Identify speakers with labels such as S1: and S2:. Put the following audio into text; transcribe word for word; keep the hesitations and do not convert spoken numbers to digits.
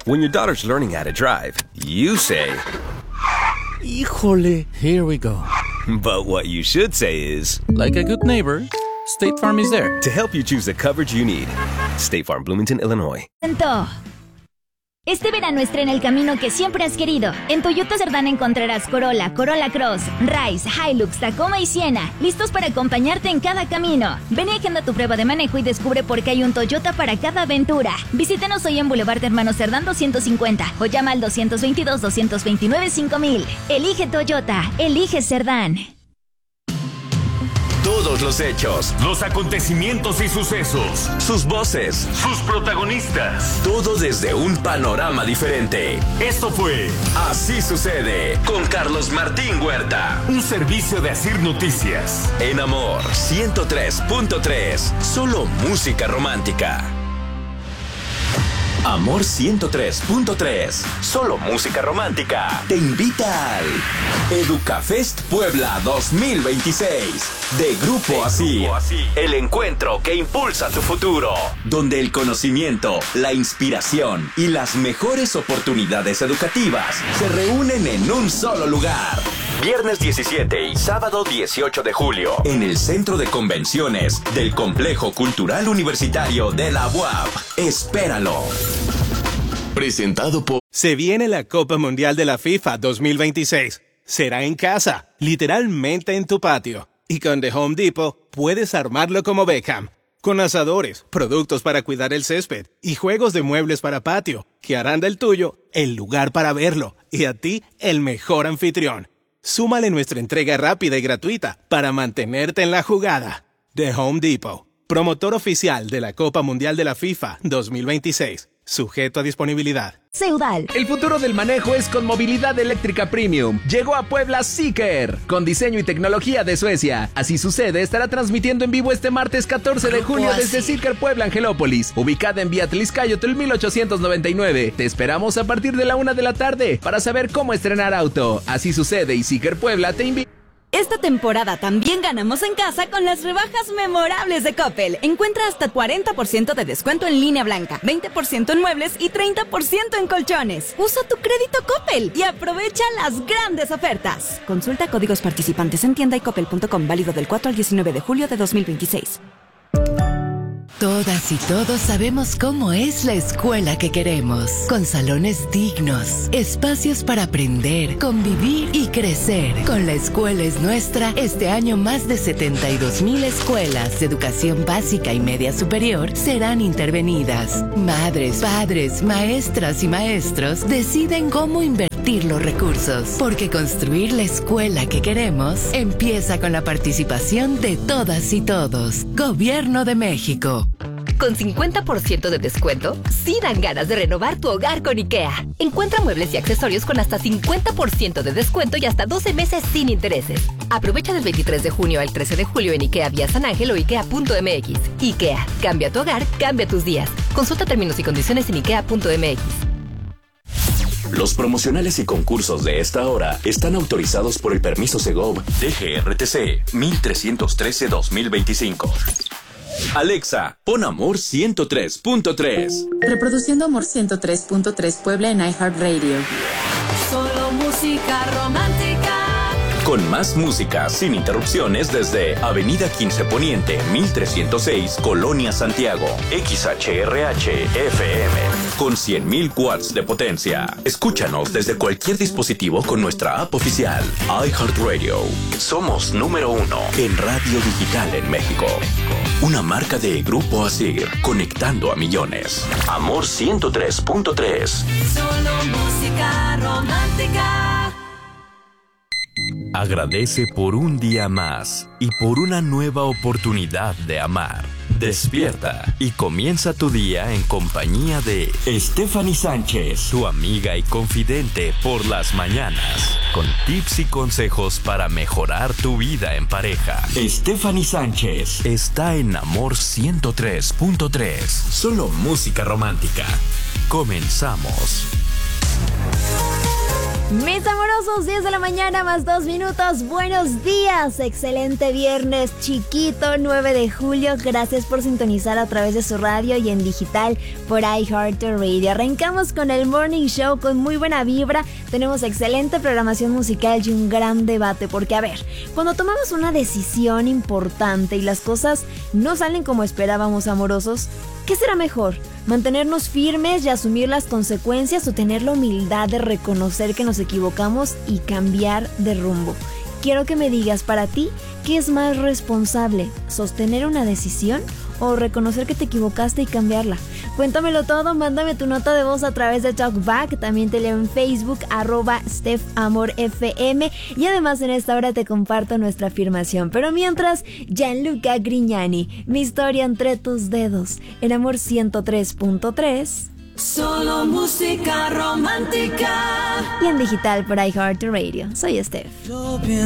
S1: When your daughter's learning how to drive, you say,
S2: Híjole, here we go.
S1: But what you should say is,
S2: like a good neighbor, State Farm is there
S1: to help you choose the coverage you need. State Farm, Bloomington, Illinois.
S3: Este verano estrena el camino que siempre has querido. En Toyota Cerdán encontrarás Corolla, Corolla Cross, Rise, Hilux, Tacoma y Siena, listos para acompañarte en cada camino. Ven y agenda tu prueba de manejo y descubre por qué hay un Toyota para cada aventura. Visítanos hoy en Boulevard Hermanos Cerdán doscientos cincuenta o llama al dos dos dos, dos dos nueve, cinco mil. Elige Toyota, elige Cerdán.
S4: Todos los hechos, los acontecimientos y sucesos, sus voces, sus protagonistas, todo desde un panorama diferente. Esto fue Así Sucede con Carlos Martín Huerta, un servicio de Asir Noticias. En Amor ciento tres punto tres, solo música romántica. Amor ciento tres punto tres, solo música romántica. Te invita al Educafest Puebla dos mil veintiséis de Grupo Asir. El encuentro que impulsa tu futuro, donde el conocimiento, la inspiración y las mejores oportunidades educativas se reúnen en un solo lugar. Viernes diecisiete y sábado dieciocho de julio, en el Centro de Convenciones del Complejo Cultural Universitario de la U A P. Espéralo. Presentado por...
S5: Se viene la Copa Mundial de la FIFA dos mil veintiséis. Será en casa, literalmente en tu patio. Y con The Home Depot puedes armarlo como Beckham. Con asadores, productos para cuidar el césped y juegos de muebles para patio, que harán del tuyo el lugar para verlo y a ti el mejor anfitrión. Súmale nuestra entrega rápida y gratuita para mantenerte en la jugada. The Home Depot, promotor oficial de la Copa Mundial de la FIFA dos mil veintiséis. Sujeto a disponibilidad.
S6: Ceudal. El futuro del manejo es con movilidad eléctrica premium. Llegó a Puebla Zeekr, con diseño y tecnología de Suecia. Así Sucede estará transmitiendo en vivo este martes catorce de junio desde Zeekr Puebla Angelópolis, ubicada en Vía Tliscayotl mil ochocientos noventa y nueve. Te esperamos a partir de la una de la tarde para saber cómo estrenar auto. Así Sucede y Zeekr Puebla te invitan.
S7: Esta temporada también ganamos en casa con las rebajas memorables de Coppel. Encuentra hasta cuarenta por ciento de descuento en línea blanca, veinte por ciento en muebles y treinta por ciento en colchones. Usa tu crédito Coppel y aprovecha las grandes ofertas. Consulta códigos participantes en tienda y coppel punto com, válido del cuatro al diecinueve de julio de dos mil veintiséis.
S8: Todas y todos sabemos cómo es la escuela que queremos, con salones dignos, espacios para aprender, convivir y crecer. Con La Escuela es Nuestra, este año más de setenta y dos mil escuelas de educación básica y media superior serán intervenidas. Madres, padres, maestras y maestros deciden cómo invertir los recursos, porque construir la escuela que queremos empieza con la participación de todas y todos. Gobierno de México.
S9: Con cincuenta por ciento de descuento, sí dan ganas de renovar tu hogar con IKEA. Encuentra muebles y accesorios con hasta cincuenta por ciento de descuento y hasta doce meses sin intereses. Aprovecha del veintitrés de junio al trece de julio en IKEA Vía San Ángel o ikea punto m x. IKEA, cambia tu hogar, cambia tus días. Consulta términos y condiciones en ikea punto m x.
S4: Los promocionales y concursos de esta hora están autorizados por el permiso Segov D G R T C mil trescientos trece dos mil veinticinco. Alexa, pon Amor ciento tres punto tres.
S10: Reproduciendo Amor ciento tres punto tres Puebla en iHeartRadio.
S7: Solo música romántica.
S4: Con más música sin interrupciones desde Avenida quince Poniente, mil trescientos seis, Colonia Santiago. X H R H F M. Con cien mil watts de potencia. Escúchanos desde cualquier dispositivo con nuestra app oficial. iHeartRadio. Somos número uno en radio digital en México. Una marca de Grupo Asir, conectando a millones. Amor ciento tres punto tres.
S7: Solo música romántica.
S4: Agradece por un día más y por una nueva oportunidad de amar. Despierta y comienza tu día en compañía de Stephanie Sánchez, tu amiga y confidente por las mañanas, con tips y consejos para mejorar tu vida en pareja. Stephanie Sánchez está en Amor ciento tres punto tres. Solo música romántica. Comenzamos.
S11: Mis amorosos, diez de la mañana más dos minutos. Buenos días, excelente viernes chiquito, nueve de julio. Gracias por sintonizar a través de su radio y en digital por iHeartRadio. Arrancamos con el Morning Show con muy buena vibra. Tenemos excelente programación musical y un gran debate. Porque a ver, cuando tomamos una decisión importante y las cosas no salen como esperábamos, amorosos, ¿qué será mejor? ¿Mantenernos firmes y asumir las consecuencias o tener la humildad de reconocer que nos equivocamos y cambiar de rumbo? Quiero que me digas para ti, ¿qué es más responsable? ¿Sostener una decisión o reconocer que te equivocaste y cambiarla? Cuéntamelo todo, mándame tu nota de voz a través de TalkBack. También te leo en Facebook, arroba StephAmorFM. Y además en esta hora te comparto nuestra afirmación. Pero mientras, Gianluca Grignani, mi historia entre tus dedos, en Amor ciento tres punto tres.
S12: Solo música romántica.
S11: Y en digital por iHeartRadio. Soy Steph.
S12: Yo pienso